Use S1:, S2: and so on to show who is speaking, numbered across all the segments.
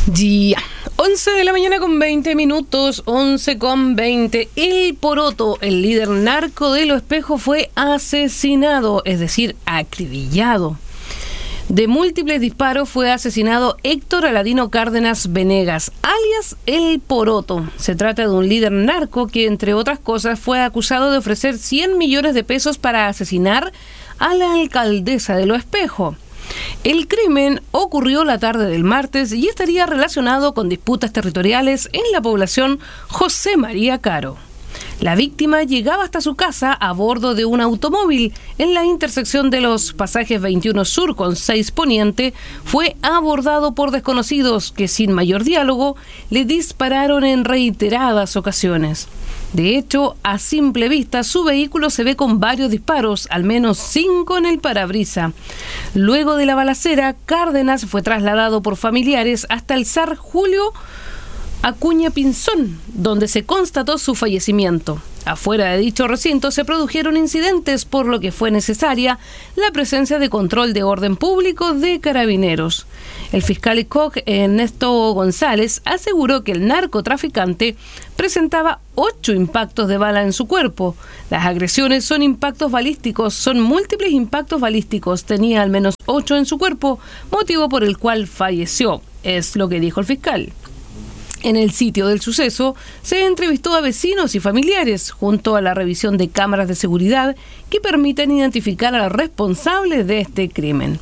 S1: Ya, 11 de la mañana con 20 minutos, 11 con 20. El Poroto, el líder narco de Los Espejos, fue asesinado, es decir, acribillado. De múltiples disparos fue asesinado Héctor Aladino Cárdenas Venegas, alias El Poroto. Se trata de un líder narco que, entre otras cosas, fue acusado de ofrecer 100 millones de pesos para asesinar a la alcaldesa de Los Espejos. El crimen ocurrió la tarde del martes y estaría relacionado con disputas territoriales en la población José María Caro. La víctima llegaba hasta su casa a bordo de un automóvil. En la intersección de los pasajes 21 Sur con 6 Poniente, fue abordado por desconocidos que, sin mayor diálogo, le dispararon en reiteradas ocasiones. De hecho, a simple vista, su vehículo se ve con varios disparos, al menos 5 en el parabrisa. Luego de la balacera, Cárdenas fue trasladado por familiares hasta el SAR Julio Acuña Pinzón, donde se constató su fallecimiento. Afuera de dicho recinto se produjeron incidentes, por lo que fue necesaria la presencia de control de orden público de carabineros. El fiscal ICOC, Ernesto González, aseguró que el narcotraficante presentaba 8 impactos de bala en su cuerpo. Las agresiones son impactos balísticos, son múltiples impactos balísticos. Tenía al menos 8 en su cuerpo, motivo por el cual falleció, es lo que dijo el fiscal. En el sitio del suceso se entrevistó a vecinos y familiares, junto a la revisión de cámaras de seguridad que permiten identificar al responsable de este crimen.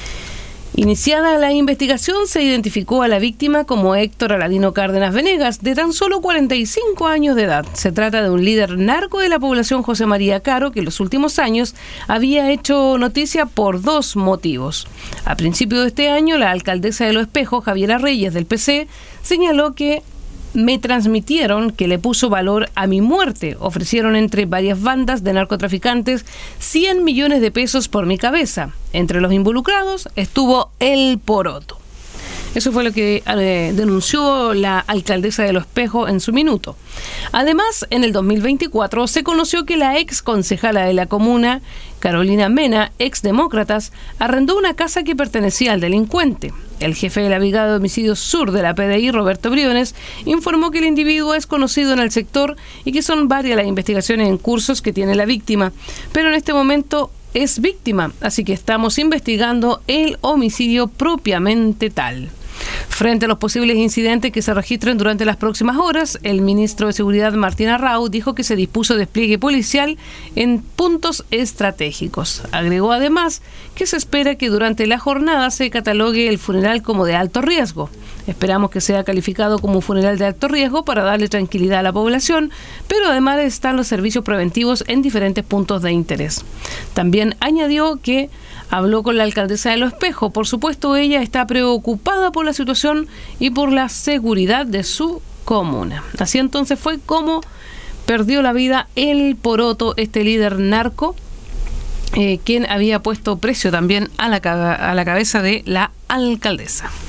S1: Iniciada la investigación, se identificó a la víctima como Héctor Aladino Cárdenas Venegas, de tan solo 45 años de edad. Se trata de un líder narco de la población José María Caro, que en los últimos años había hecho noticia por 2 motivos. A principios de este año, la alcaldesa de Los Espejos, Javiera Reyes, del PC, señaló que me transmitieron que le puso valor a mi muerte. Ofrecieron entre varias bandas de narcotraficantes 100 millones de pesos por mi cabeza. Entre los involucrados estuvo El Poroto. Eso fue lo que denunció la alcaldesa de Los Espejos en su minuto. Además, en el 2024 se conoció que la ex concejala de la comuna, Carolina Mena, ex Demócratas, arrendó una casa que pertenecía al delincuente. El jefe de la Brigada de Homicidios Sur de la PDI, Roberto Briones, informó que el individuo es conocido en el sector y que son varias las investigaciones en cursos que tiene la víctima, pero en este momento es víctima, así que estamos investigando el homicidio propiamente tal. Frente a los posibles incidentes que se registren durante las próximas horas, el ministro de Seguridad, Martín Arrau, dijo que se dispuso despliegue policial en puntos estratégicos. Agregó además que se espera que durante la jornada se catalogue el funeral como de alto riesgo. Esperamos que sea calificado como un funeral de alto riesgo para darle tranquilidad a la población, pero además están los servicios preventivos en diferentes puntos de interés. También añadió que habló con la alcaldesa de Los Espejos. Por supuesto, ella está preocupada por la situación y por la seguridad de su comuna. Así entonces fue como perdió la vida El Poroto, este líder narco, quien había puesto precio también a la cabeza de la alcaldesa.